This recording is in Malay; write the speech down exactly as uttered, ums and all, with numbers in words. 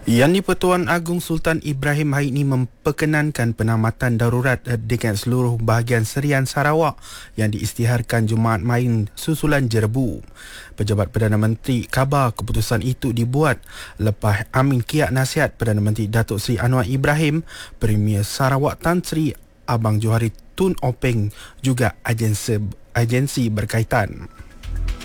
Yang di-Pertuan Agong Sultan Ibrahim hari ini memperkenankan penamatan darurat dengan seluruh bahagian Serian Sarawak yang diisytiharkan Jumaat main susulan Jerebu. Pejabat Perdana Menteri khabar keputusan itu dibuat lepas Amin Kiat nasihat Perdana Menteri Datuk Seri Anwar Ibrahim, Premier Sarawak Tan Sri Abang Johari Tun Openg juga agensi, agensi berkaitan.